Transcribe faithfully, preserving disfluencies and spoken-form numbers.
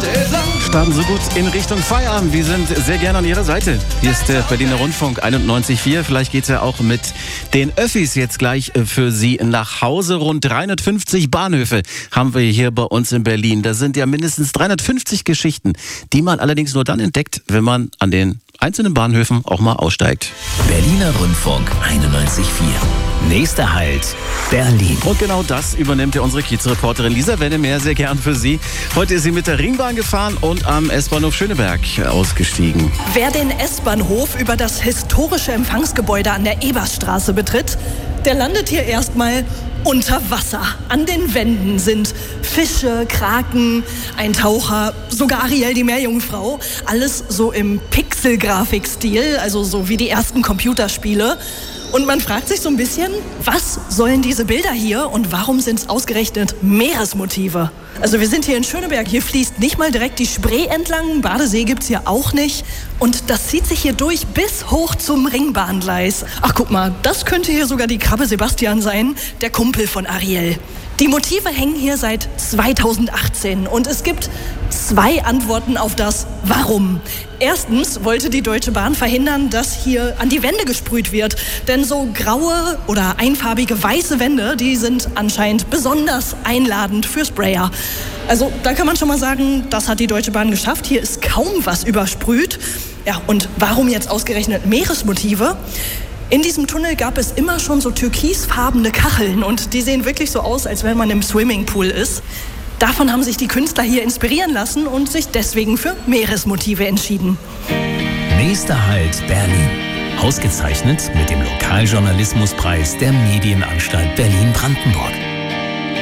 Starten so gut in Richtung Feierabend. Wir sind sehr gerne an Ihrer Seite. Hier ist der Berliner Rundfunk einundneunzig Komma vier. Vielleicht geht es ja auch mit den Öffis jetzt gleich für Sie nach Hause. Rund dreihundertfünfzig Bahnhöfe haben wir hier bei uns in Berlin. Da sind ja mindestens dreihundertfünfzig Geschichten, die man allerdings nur dann entdeckt, wenn man an den einzelnen Bahnhöfen auch mal aussteigt. Berliner Rundfunk einundneunzig Komma vier. Nächster Halt, Berlin. Und genau das übernimmt ja unsere Kiezreporterin Lisa Wennemeyer sehr gern für Sie. Heute ist sie mit der Ringbahn gefahren und am S-Bahnhof Schöneberg ausgestiegen. Wer den S-Bahnhof über das historische Empfangsgebäude an der Ebersstraße betritt, der landet hier erstmal unter Wasser. An den Wänden sind Fische, Kraken, ein Taucher, sogar Ariel die Meerjungfrau. Alles so im Pixelgrafikstil, also so wie die ersten Computerspiele. Und man fragt sich so ein bisschen, was sollen diese Bilder hier und warum sind es ausgerechnet Meeresmotive? Also wir sind hier in Schöneberg, hier fließt nicht mal direkt die Spree entlang, Badesee gibt's hier auch nicht. Und das zieht sich hier durch bis hoch zum Ringbahngleis. Ach guck mal, das könnte hier sogar die Krabbe Sebastian sein, der Kumpel von Ariel. Die Motive hängen hier seit zweitausendachtzehn und es gibt zwei Antworten auf das Warum. Erstens wollte die Deutsche Bahn verhindern, dass hier an die Wände gesprüht wird. Denn so graue oder einfarbige weiße Wände, die sind anscheinend besonders einladend für Sprayer. Also da kann man schon mal sagen, das hat die Deutsche Bahn geschafft. Hier ist kaum was übersprüht. Ja, und warum jetzt ausgerechnet Meeresmotive? In diesem Tunnel gab es immer schon so türkisfarbene Kacheln und die sehen wirklich so aus, als wenn man im Swimmingpool ist. Davon haben sich die Künstler hier inspirieren lassen und sich deswegen für Meeresmotive entschieden. Nächster Halt, Berlin. Ausgezeichnet mit dem Lokaljournalismuspreis der Medienanstalt Berlin-Brandenburg.